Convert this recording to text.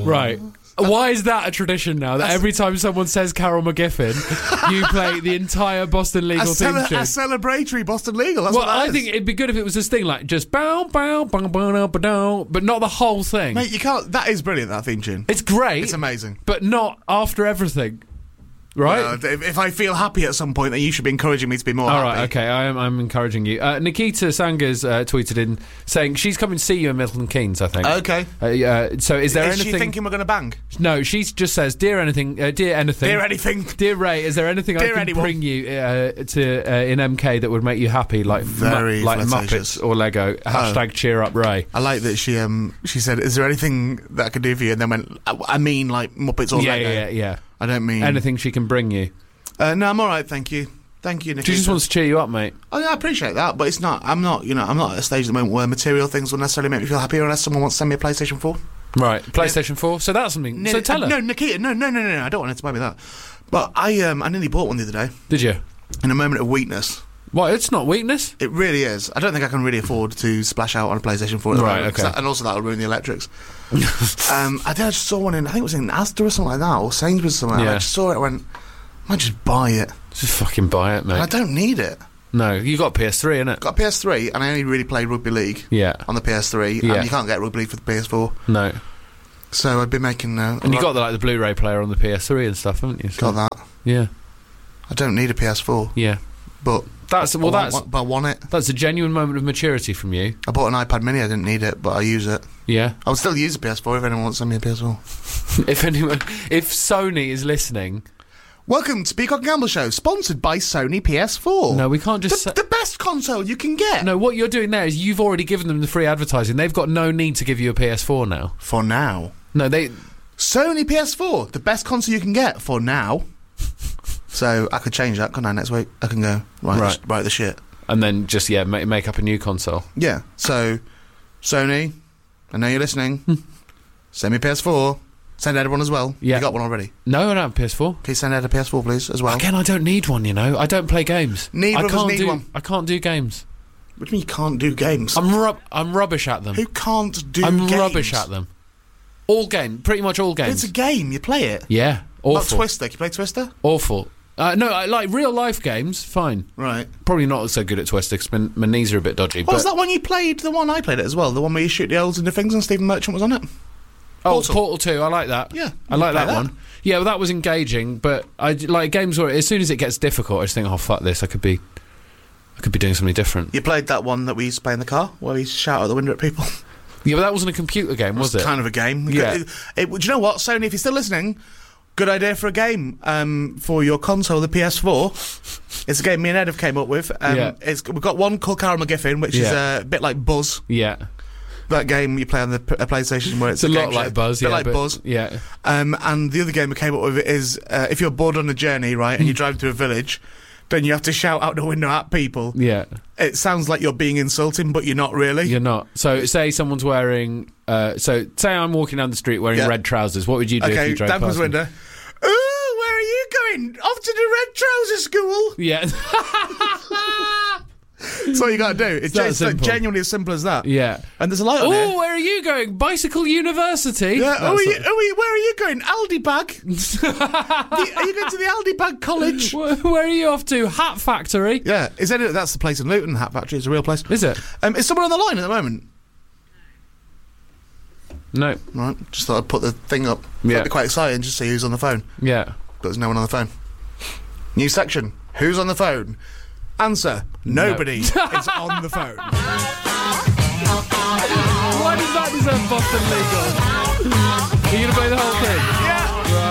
Right. Why is that a tradition now? That every time someone says Carol McGiffin, you play the entire Boston Legal theme tune? A celebratory Boston Legal. That's well, what that I is. think it'd be good if it was this thing like just bow, bow, bow, bow, bow, bow, but not the whole thing. Mate, you can't. That is brilliant. That theme tune. It's great. It's amazing. But not after everything. Right? If I feel happy at some point, then you should be encouraging me to be more All happy. right, okay, I'm encouraging you. Nikita Sangas tweeted in saying she's coming to see you in Milton Keynes, I think. Okay. So is there Is anything... she thinking we're going to bang? No, she just says, Dear anything... Dear Ray, is there anything I can bring you in MK that would make you happy, like Muppets or Lego? Hashtag cheer up Ray. I like that she said, is there anything that I could do for you? And then went, I mean like Muppets or Lego. Yeah. I don't mean... Anything she can bring you. No, I'm all right, thank you. Thank you, Nikita. She just wants to cheer you up, mate. Oh, yeah, I appreciate that, but it's not... I'm not at a stage at the moment where material things will necessarily make me feel happier unless someone wants to send me a PlayStation 4. Right, PlayStation 4. So that's something... So tell her. No, Nikita, no, I don't want her to buy me that. But I nearly bought one the other day. Did you? In a moment of weakness. What, it's not weakness? It really is. I don't think I can really afford to splash out on a PlayStation 4 at the moment, okay. And also that'll ruin the electrics. I just saw one I think it was in Asda or something like that, or Sainsbury's or something. Yeah. I just saw it and went, I might just buy it. Just fucking buy it, mate. And I don't need it. No, you got a PS3, innit? Got a PS3, and I only really play Rugby League on the PS3, and you can't get Rugby League for the PS4. No. So I've been making... and you got the Blu-ray player on the PS3 and stuff, haven't you? So got that. Yeah. I don't need a PS4. Yeah. But... But I want it. That's a genuine moment of maturity from you. I bought an iPad mini, I didn't need it, but I use it. Yeah. I would still use a PS4 if anyone wants to send me a PS4. If Sony is listening... Welcome to Peacock and Gamble Show, sponsored by Sony PS4. No, we can't just... The best console you can get. No, what you're doing there is you've already given them the free advertising. They've got no need to give you a PS4 now. For now. No, they... Sony PS4, the best console you can get for now. So I could change that, couldn't I, next week? I can go, right the shit. And then just, make up a new console. Yeah, so, Sony, I know you're listening. Send me a PS4. Send Ed one as well. Yeah. You got one already? No, I don't have a PS4. Can you send Ed a PS4, please, as well? Again, I don't need one, I don't play games. Neither of us need one. I can't do games. What do you mean you can't do games? I'm rubbish at them. Who can't do games? I'm rubbish at them. Pretty much all games. It's a game, you play it. Yeah, awful. Not Twister, can you play Twister? Awful. No, I like real life games, fine. Right. Probably not so good at Twister because my knees are a bit dodgy. What was that one you played? The one I played it as well. The one where you shoot the elves into things and Stephen Merchant was on it. Portal 2, I like that. Yeah. I like that one. Yeah, well, that was engaging, but I like games where as soon as it gets difficult, I just think, oh, fuck this, I could be doing something different. You played that one that we used to play in the car, where we shout out the window at people? Yeah, but that wasn't a computer game, was it? Kind of a game. Yeah. Do you know what, Sony, if you're still listening, good idea for a game for your console, the PS4. It's a game me and Ed have came up with. We've got one called Carol McGiffin, which is a bit like Buzz. Yeah. That game you play on the PlayStation where it's a lot like Buzz, Buzz. Yeah. And the other game we came up with is if you're bored on a journey, right, and you drive to a village, then you have to shout out the window at people. Yeah. It sounds like you're being insulting, but you're not really. You're not. So say someone's wearing... say I'm walking down the street wearing red trousers. What would you do if you drove past me? Window. Ooh, where are you going? Off to the red trouser school. Yeah. That's all you got to do. It's genuinely as simple as that. Yeah. And there's a light on here. Oh, where are you going? Bicycle University? Yeah. Where are you going? Aldi Bag? Are you going to the Aldi Bag College? Where are you off to? Hat Factory? Yeah. That's the place in Luton, Hat Factory. It's a real place. Is it? Is someone on the line at the moment? No. Right. Just thought I'd put the thing up. Yeah. That'd be quite exciting just to see who's on the phone. Yeah. But there's no one on the phone. New section. Who's on the phone? Answer. Nobody is on the phone. Why does that deserve Boston Legal? Are you going to play the whole thing?